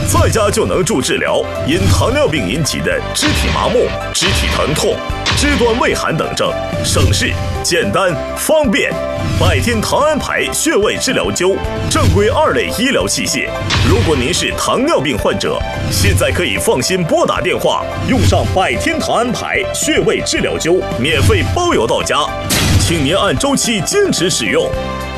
在家就能助治疗因糖尿病引起的肢体麻木、肢体疼痛、肢端畏寒等症，省事、简单、方便。百天糖安牌穴位治疗灸，正规2类医疗器械。如果您是糖尿病患者，现在可以放心拨打电话，用上百天糖安牌穴位治疗灸，免费包邮到家，请您按周期坚持使用。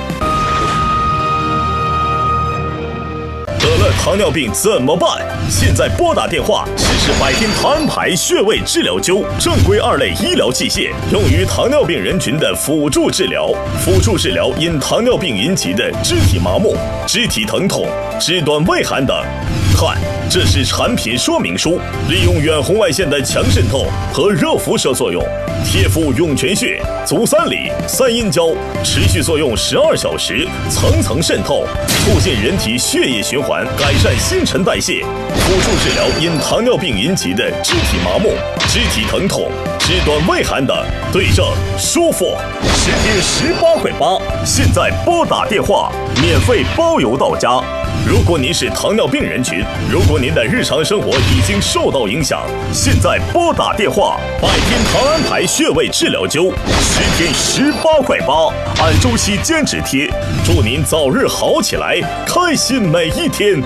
得了糖尿病怎么办？现在拨打电话试试百天糖安牌穴位治疗灸，正规2类医疗器械，用于糖尿病人群的辅助治疗。辅助治疗因糖尿病引起的肢体麻木、肢体疼痛、肢端畏寒等。看，这是产品说明书，利用远红外线的强渗透和热辐射作用，贴敷涌泉穴、足三里、三阴交，持续作用12小时，层层渗透，促进人体血液循环，改善新陈代谢。辅助治疗因糖尿病引起的肢体麻木、肢体疼痛、肢端畏寒等，对症舒服，10天18块8。现在拨打电话，免费包邮到家。如果您是糖尿病人群，如果您的日常生活已经受到影响，现在拨打电话，百天糖安牌穴位治疗灸，10天18块8，按周期坚持贴，祝您早日好起来，开心每一天。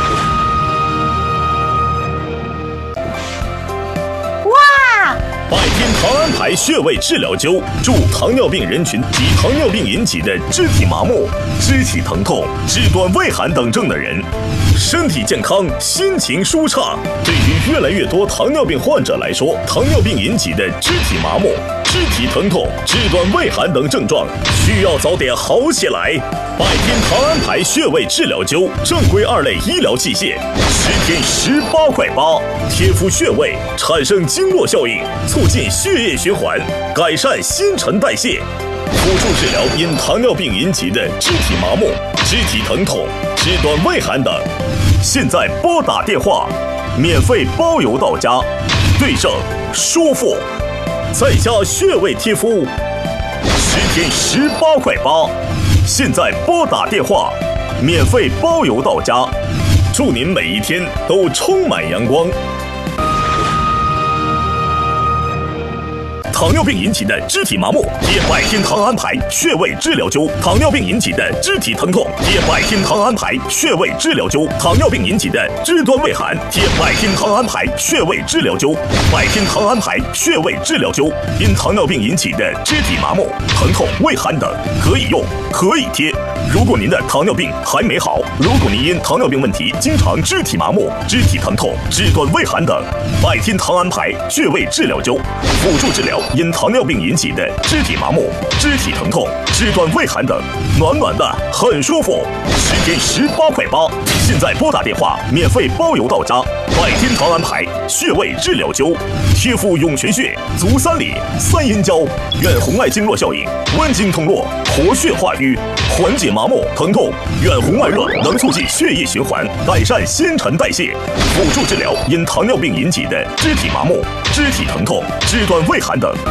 百天糖安牌穴位治疗灸，助糖尿病人群及糖尿病引起的肢体麻木、肢体疼痛、肢端畏寒等症的人，身体健康，心情舒畅。对于越来越多糖尿病患者来说，糖尿病引起的肢体麻木、肢体疼痛、肢端畏寒等症状需要早点好起来。百天糖安牌穴位治疗灸，正规2类医疗器械，10天18块8，贴敷穴位产生经络效应，促进血液循环，改善新陈代谢。辅助治疗因糖尿病引起的肢体麻木、肢体疼痛、肢端畏寒等，现在拨打电话，免费包邮到家，对症舒服，在家穴位贴敷，10天18块8。现在拨打电话，免费包邮到家，祝您每一天都充满阳光。糖尿病引起的肢体麻木，贴百天糖安牌穴位治疗灸；糖尿病引起的肢体疼痛，贴百天糖安牌穴位治疗灸；糖尿病引起的肢端畏寒，贴百天糖安牌穴位治疗灸。百天糖安牌穴位治疗灸，因糖尿病引起的肢体麻木、疼痛、畏寒等，可以用，可以贴。如果您的糖尿病还没好，如果您因糖尿病问题经常肢体麻木、肢体疼痛、肢端畏寒等，百天糖安牌穴位治疗灸，辅助治疗因糖尿病引起的肢体麻木、肢体疼痛、肢端畏寒等，暖暖的，很舒服，10天18块8。现在拨打电话，免费包邮到家。百天糖安牌穴位治疗灸，贴敷涌泉穴、足三里、三阴交，远红外经络效应，温经通络，活血化瘀，缓解麻木疼痛。远红外热能促进血液循环，改善新陈代谢。辅助治疗因糖尿病引起的肢体麻木、肢体疼痛、肢端畏寒等。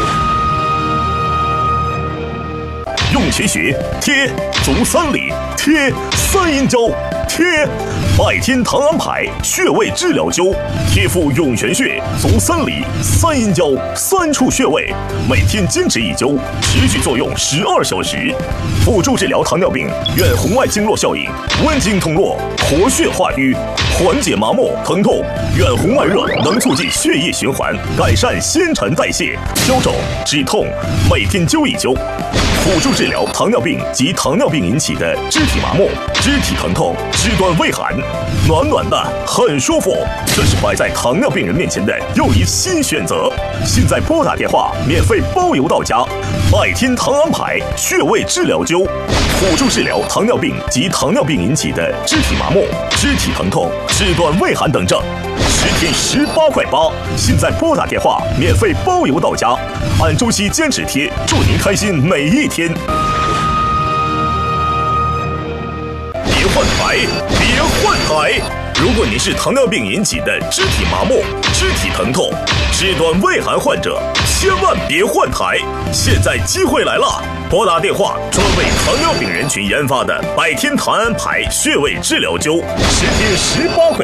涌泉穴贴，足三里贴，三阴交贴，百天糖安牌穴位治疗灸，贴敷涌泉穴、足三里、三阴交3处穴位，每天坚持1灸，持续作用12小时，辅助治疗糖尿病远红外经络效应，温经通络，活血化瘀，缓解麻木疼痛。远红外热能促进血液循环，改善新陈代谢，消肿止痛，每天灸1灸。辅助治疗糖尿病及糖尿病引起的肢体麻木、肢体疼痛、肢端畏寒，暖暖的，很舒服。这是摆在糖尿病人面前的又一新选择。现在拨打电话，免费包邮到家。百天糖安牌穴位治疗灸，辅助治疗糖尿病及糖尿病引起的肢体麻木、肢体疼痛、肢端畏寒等症，10天18块8。现在拨打电话，免费包邮到家，按周期坚持贴，祝您开心每一天。别换台，别换台！如果你是糖尿病引起的肢体麻木、肢体疼痛、肢端畏寒患者，千万别换台！现在机会来了，拨打电话，专为糖尿病人群研发的百天糖安牌穴位治疗灸，10天18块。